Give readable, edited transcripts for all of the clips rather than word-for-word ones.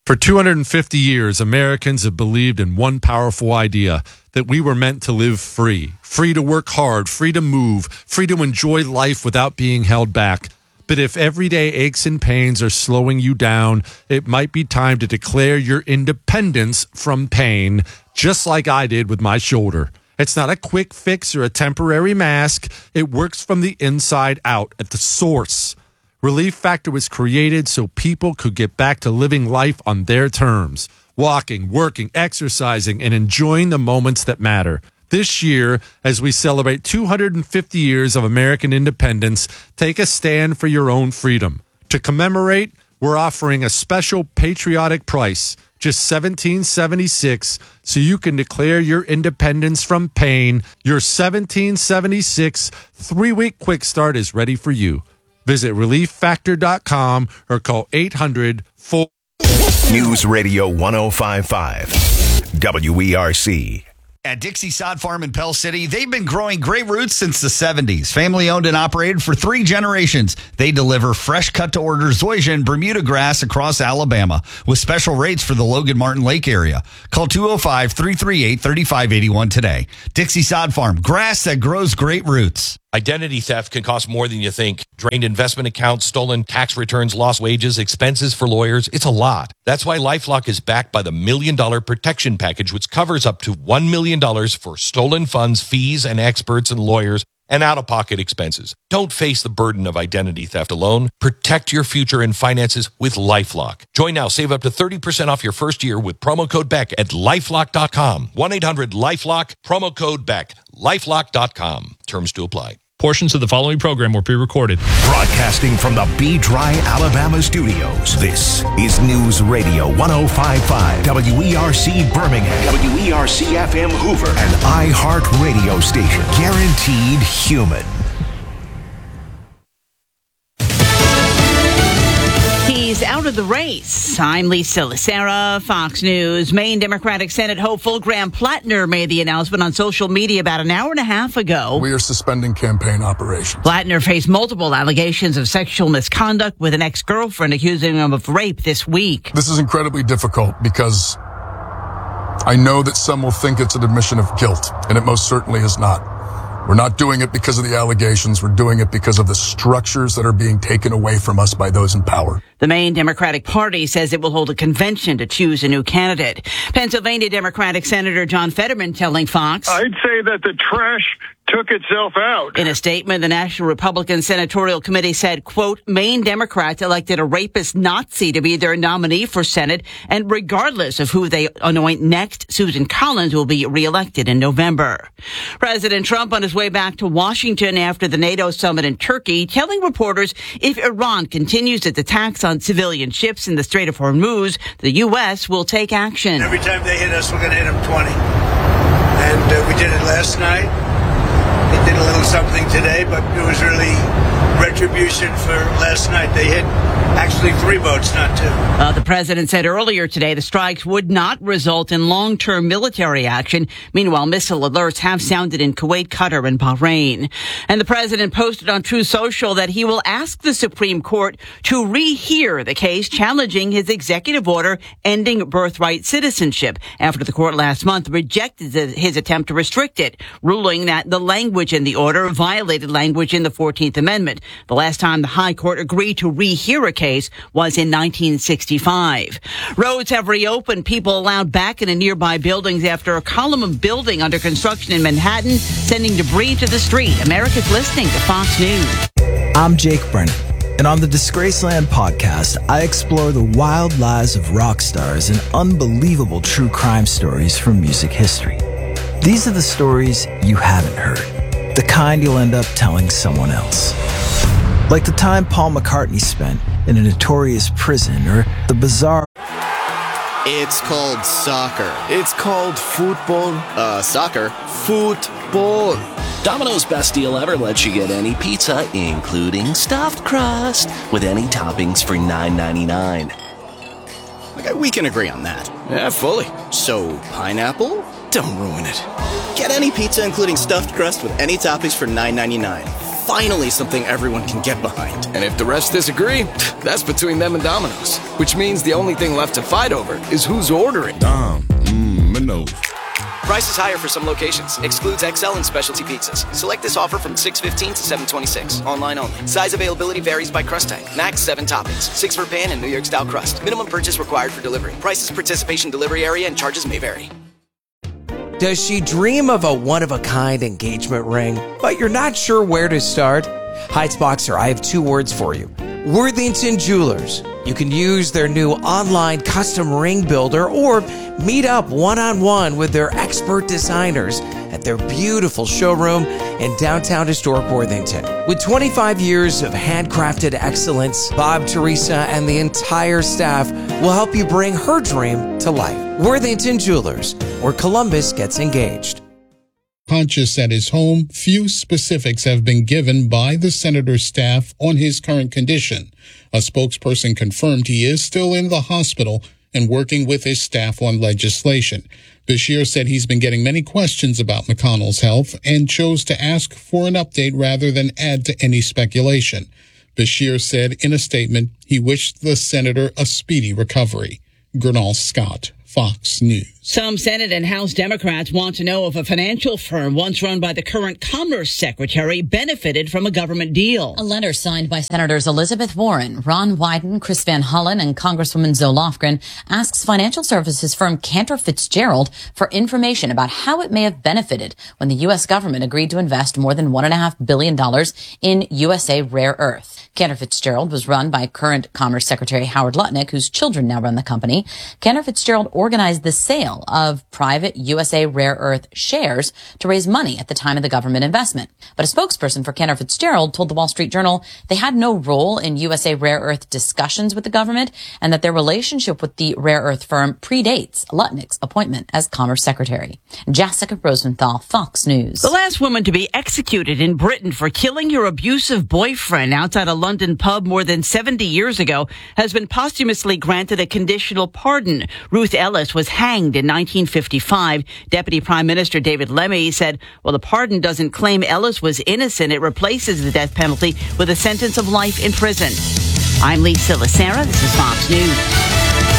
For 250 years, Americans have believed in one powerful idea, that we were meant to live free. Free to work hard, free to move, free to enjoy life without being held back. But if everyday aches and pains are slowing you down, it might be time to declare your independence from pain, just like I did with my shoulder. It's not a quick fix or a temporary mask. It works from the inside out at the source. Relief Factor was created so people could get back to living life on their terms, walking, working, exercising, and enjoying the moments that matter. This year, as we celebrate 250 years of American independence, take a stand for your own freedom. To commemorate, we're offering a special patriotic price, just $17.76, so you can declare your independence from pain. Your $17.76 3-week quick start is ready for you. Visit ReliefFactor.com or call 800-4... News Radio 1055, WERC. At Dixie Sod Farm in Pell City, they've been growing great roots since the 70s. Family owned and operated for 3 generations. They deliver fresh cut to order zoysia and Bermuda grass across Alabama with special rates for the Logan Martin Lake area. Call 205-338-3581 today. Dixie Sod Farm, grass that grows great roots. Identity theft can cost more than you think. Drained investment accounts, stolen tax returns, lost wages, expenses for lawyers. It's a lot. That's why LifeLock is backed by the $1 Million Protection Package, which covers up to $1 million for stolen funds, fees, and experts and lawyers, and out-of-pocket expenses. Don't face the burden of identity theft alone. Protect your future and finances with LifeLock. Join now. Save up to 30% off your first year with promo code BECK at LifeLock.com. 1-800-LifeLock, promo code BECK. LifeLock.com. Terms to apply. Portions of the following program were pre-recorded. Broadcasting from the Be Dry, Alabama studios, this is News Radio 1055, WERC Birmingham, WERC FM Hoover, and iHeart Radio station. Guaranteed human. He's out of the race. I'm Lisa Lacera, Fox News. Maine Democratic Senate hopeful Graham Plattner made the announcement on social media about an hour and a half ago. We are suspending campaign operations. Plattner faced multiple allegations of sexual misconduct with an ex-girlfriend accusing him of rape this week. This is incredibly difficult because I know that some will think it's an admission of guilt, and it most certainly is not. We're not doing it because of the allegations. We're doing it because of the structures that are being taken away from us by those in power. The Maine Democratic Party says it will hold a convention to choose a new candidate. Pennsylvania Democratic Senator John Fetterman telling Fox, I'd say that the trash took itself out. In a statement, the National Republican Senatorial Committee said, quote, Maine Democrats elected a rapist Nazi to be their nominee for Senate, and regardless of who they anoint next, Susan Collins will be reelected in November. President Trump on his way back to Washington after the NATO summit in Turkey, telling reporters if Iran continues its attacks on civilian ships in the Strait of Hormuz, the U.S. will take action. Every time they hit us, we're going to hit them 20. And we did it last night. They did a little something today, but it was really retribution for last night. They hit actually 3 boats, not 2. The president said earlier today the strikes would not result in long-term military action. Meanwhile, missile alerts have sounded in Kuwait, Qatar, and Bahrain. And the president posted on Truth Social that he will ask the Supreme Court to rehear the case challenging his executive order ending birthright citizenship after the court last month rejected his attempt to restrict it, ruling that the language in the order violated language in the 14th Amendment. The last time the High Court agreed to rehear a case was in 1965. Roads have reopened. People allowed back into nearby buildings after a column of building under construction in Manhattan, sending debris to the street. America's listening to Fox News. I'm Jake Brennan, and on the Disgraceland podcast, I explore the wild lives of rock stars and unbelievable true crime stories from music history. These are the stories you haven't heard, the kind you'll end up telling someone else. Like the time Paul McCartney spent in a notorious prison, or the bizarre... It's called soccer. It's called football. Soccer. Football. Domino's best deal ever lets you get any pizza, including stuffed crust, with any toppings for $9.99. Okay, we can agree on that. Yeah, fully. So, pineapple? Don't ruin it. Get any pizza, including stuffed crust, with any toppings for $9.99. finally something everyone can get behind. And if the rest disagree, that's between them and Domino's. Which means the only thing left to fight over is who's ordering. Domino's. Price is higher for some locations. Excludes XL and specialty pizzas. Select this offer from 6/15 to 7/26. Online only. Size availability varies by crust type. Max 7 toppings. 6 for pan and New York style crust. Minimum purchase required for delivery. Prices, participation, delivery area, and charges may vary. Does she dream of a one-of-a-kind engagement ring, but you're not sure where to start? Heights-Boxer, I have 2 words for you. Worthington Jewelers. You can use their new online custom ring builder or meet up one-on-one with their expert designers at their beautiful showroom in downtown historic Worthington. With 25 years of handcrafted excellence, Bob, Teresa, and the entire staff will help you bring her dream to life. Worthington Jewelers, where Columbus gets engaged. Conscious at his home, few specifics have been given by the senator's staff on his current condition. A spokesperson confirmed he is still in the hospital and working with his staff on legislation. Beshear said he's been getting many questions about McConnell's health and chose to ask for an update rather than add to any speculation. Beshear said in a statement he wished the senator a speedy recovery. Gernal Scott, Fox News. Some Senate and House Democrats want to know if a financial firm once run by the current Commerce Secretary benefited from a government deal. A letter signed by Senators Elizabeth Warren, Ron Wyden, Chris Van Hollen, and Congresswoman Zoe Lofgren asks financial services firm Cantor Fitzgerald for information about how it may have benefited when the U.S. government agreed to invest more than $1.5 billion in USA Rare Earth. Cantor Fitzgerald was run by current Commerce Secretary Howard Lutnick, whose children now run the company. Cantor Fitzgerald organized the sale of private USA Rare Earth shares to raise money at the time of the government investment. But a spokesperson for Cantor Fitzgerald told the Wall Street Journal they had no role in USA Rare Earth discussions with the government and that their relationship with the rare earth firm predates Lutnick's appointment as Commerce Secretary. Jessica Rosenthal, Fox News. The last woman to be executed in Britain for killing her abusive boyfriend outside a London pub more than 70 years ago has been posthumously granted a conditional pardon. Ruth Ellis was hanged in 1955. Deputy Prime Minister David Lemmy said, well, the pardon doesn't claim Ellis was innocent. It replaces the death penalty with a sentence of life in prison. I'm Lisa Lacera. This is Fox News.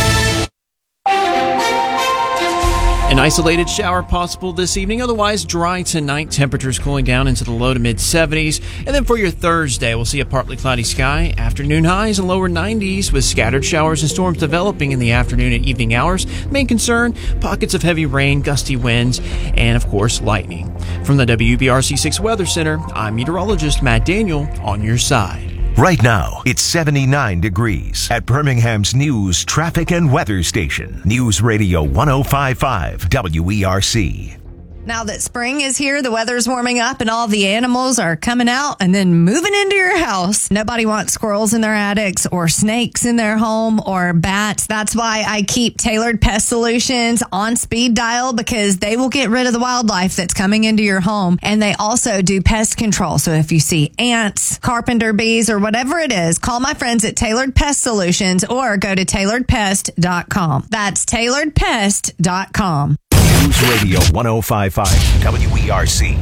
An isolated shower possible this evening, otherwise dry tonight. Temperatures cooling down into the low to mid 70s. And then for your Thursday, we'll see a partly cloudy sky. Afternoon highs in lower 90s with scattered showers and storms developing in the afternoon and evening hours. Main concern, pockets of heavy rain, gusty winds, and of course, lightning. From the WBRC 6 Weather Center, I'm meteorologist Matt Daniel on your side. Right now, it's 79 degrees at Birmingham's news, traffic, and weather station. News Radio 105.5 WERC. Now that spring is here, the weather's warming up and all the animals are coming out and then moving into your house. Nobody wants squirrels in their attics or snakes in their home or bats. That's why I keep Tailored Pest Solutions on speed dial, because they will get rid of the wildlife that's coming into your home. And they also do pest control. So if you see ants, carpenter bees, or whatever it is, call my friends at Tailored Pest Solutions or go to tailoredpest.com. That's tailoredpest.com. News Radio 105.5 WERC.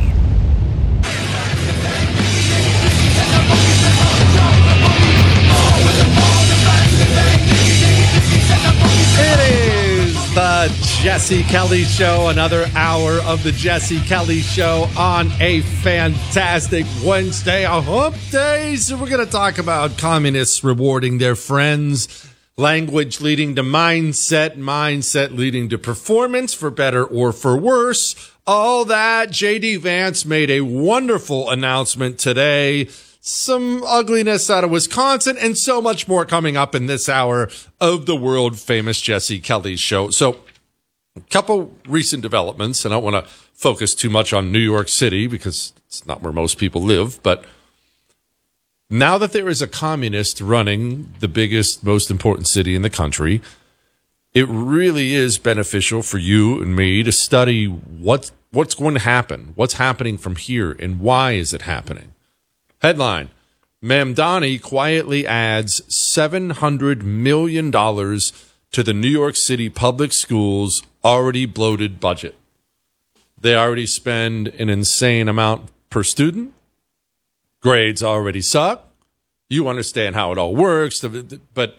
It is the Jesse Kelly Show, another hour of the Jesse Kelly Show on a fantastic Wednesday, a hump day. So we're going to talk about communists rewarding their friends, language leading to mindset, mindset leading to performance, for better or for worse. All that. J.D. Vance made a wonderful announcement today. Some ugliness out of Wisconsin and so much more coming up in this hour of the world famous Jesse Kelly Show. So a couple recent developments, and I don't want to focus too much on New York City because it's not where most people live, but now that there is a communist running the biggest, most important city in the country, it really is beneficial for you and me to study what's going to happen, what's happening from here, and why is it happening. Headline, Mamdani quietly adds $700 million to the New York City public schools' already bloated budget. They already spend an insane amount per student. Grades already suck. You understand how it all works. But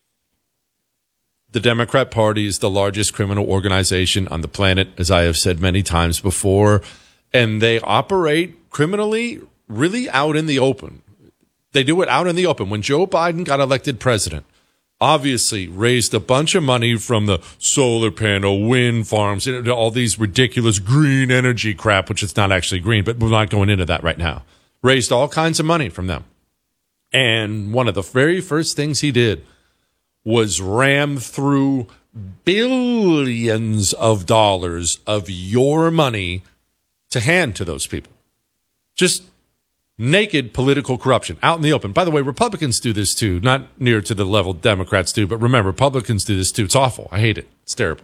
the Democrat Party is the largest criminal organization on the planet, as I have said many times before. And they operate criminally really out in the open. They do it out in the open. When Joe Biden got elected president, obviously raised a bunch of money from the solar panel, wind farms, all these ridiculous green energy crap, which is not actually green, but we're not going into that right now. Raised all kinds of money from them. And one of the very first things he did was ram through billions of dollars of your money to hand to those people. Just naked political corruption out in the open. By the way, Republicans do this too, not near to the level Democrats do, but remember, Republicans do this too. It's awful. I hate it. It's terrible.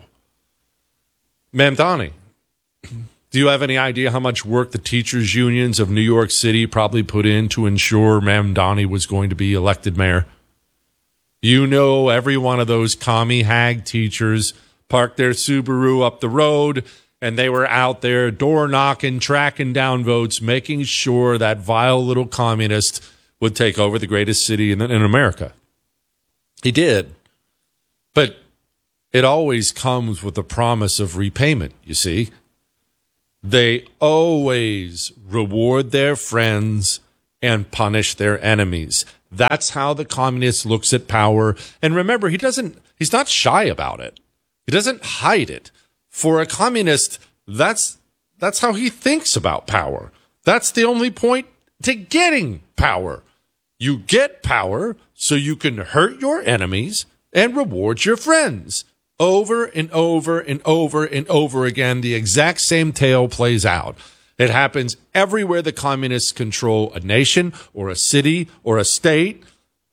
Mamdani, do you have any idea how much work the teachers' unions of New York City probably put in to ensure Mamdani was going to be elected mayor? You know, every one of those commie hag teachers parked their Subaru up the road, and they were out there door knocking, tracking down votes, making sure that vile little communist would take over the greatest city in America. He did. But it always comes with the promise of repayment, you see. They always reward their friends and punish their enemies. That's how the communist looks at power. And remember, he's not shy about it. He doesn't hide it. For a communist, that's how he thinks about power. That's the only point to getting power. You get power so you can hurt your enemies and reward your friends. Over and over and over and over again, the exact same tale plays out. It happens everywhere the communists control a nation or a city or a state.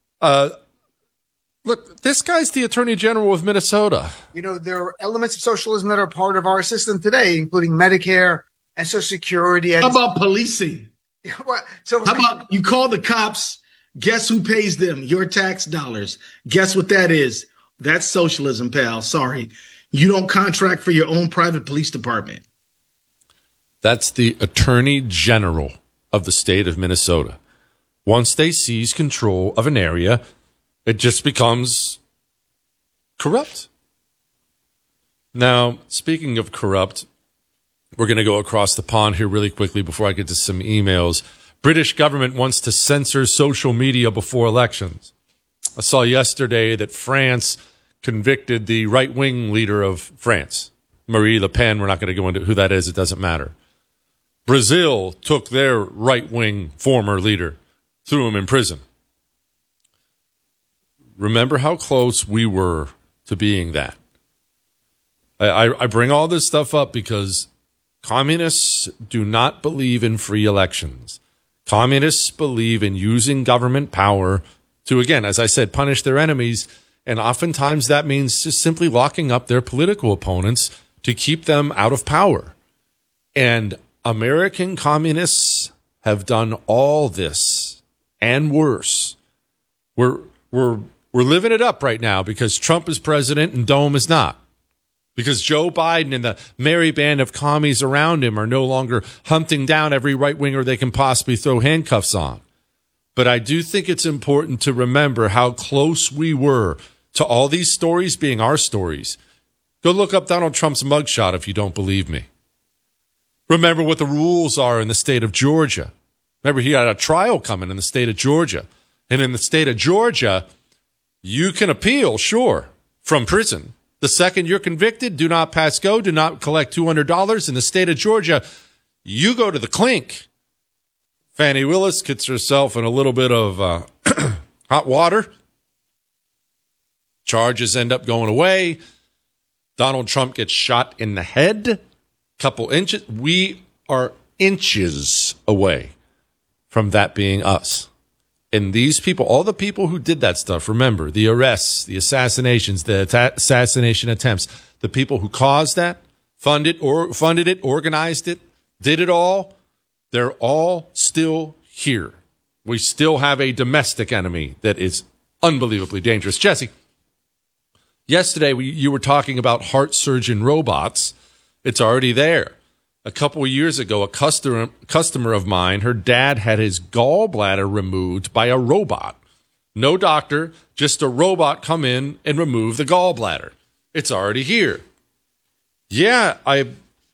Look, this guy's the Attorney General of Minnesota. You know, there are elements of socialism that are part of our system today, including Medicare and Social Security. And how about policing? How about you call the cops? Guess who pays them? Your tax dollars. Guess what that is? That's socialism, pal. Sorry. You don't contract for your own private police department. That's the Attorney General of the state of Minnesota. Once they seize control of an area, it just becomes corrupt. Now, speaking of corrupt, we're going to go across the pond here really quickly before I get to some emails. British government wants to censor social media before elections. I saw yesterday that France convicted the right-wing leader of France, Marie Le Pen. We're not going to go into who that is. It doesn't matter. Brazil took their right-wing former leader, threw him in prison. Remember how close we were to being that. I bring all this stuff up because communists do not believe in free elections. Communists believe in using government power to, again, as I said, punish their enemies. And oftentimes that means just simply locking up their political opponents to keep them out of power. And American communists have done all this and worse. We're living it up right now because Trump is president and Dome is not. Because Joe Biden and the merry band of commies around him are no longer hunting down every right-winger they can possibly throw handcuffs on. But I do think it's important to remember how close we were to all these stories being our stories. Go look up Donald Trump's mugshot if you don't believe me. Remember what the rules are in the state of Georgia. Remember, he had a trial coming in the state of Georgia. And in the state of Georgia, you can appeal, sure, from prison. The second you're convicted, do not pass go, do not collect $200. In the state of Georgia, you go to the clink. Fannie Willis gets herself in a little bit of hot water. Charges end up going away. Donald Trump gets shot in the head. Couple inches. We are inches away from that being us. And these people, all the people who did that stuff, remember, the arrests, the assassinations, the assassination attempts, the people who caused that, funded it, organized it, did it all, they're all still here. We still have a domestic enemy that is unbelievably dangerous. Jesse, yesterday you were talking about heart surgeon robots. It's already there. A couple of years ago, a customer of mine, her dad had his gallbladder removed by a robot. No doctor, just a robot come in and remove the gallbladder. It's already here. Yeah, I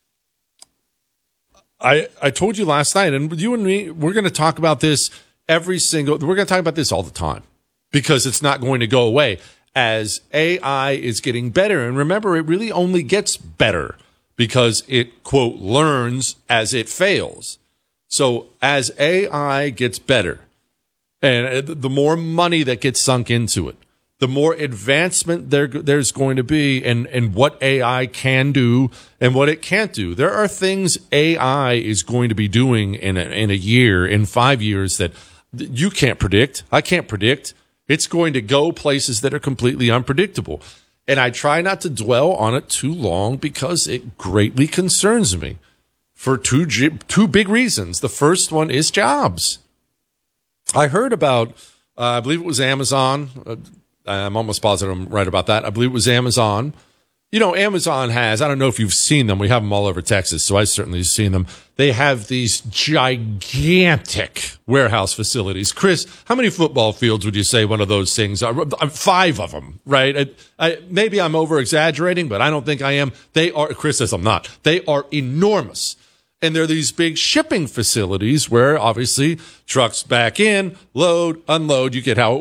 told you last night, and you and me, we're going to talk about this we're going to talk about this all the time because it's not going to go away as AI is getting better. And remember, it really only gets better because it, quote, learns as it fails. So as AI gets better and the more money that gets sunk into it, the more advancement there's going to be in what AI can do and what it can't do. There are things AI is going to be doing in a year, in 5 years that you can't predict. I can't predict. It's going to go places that are completely unpredictable. And I try not to dwell on it too long because it greatly concerns me for two big reasons. The first one is jobs. I heard about, I believe it was Amazon. I'm almost positive I'm right about that. I believe it was Amazon. You know, Amazon has, I don't know if you've seen them. We have them all over Texas, so I certainly have seen them. They have these gigantic warehouse facilities. Chris, how many football fields would you say one of those things are? 5 of them, right? Maybe I'm over-exaggerating, but I don't think I am. They are, Chris says I'm not. They are enormous. And they're these big shipping facilities where, obviously, trucks back in, load, unload. You get how it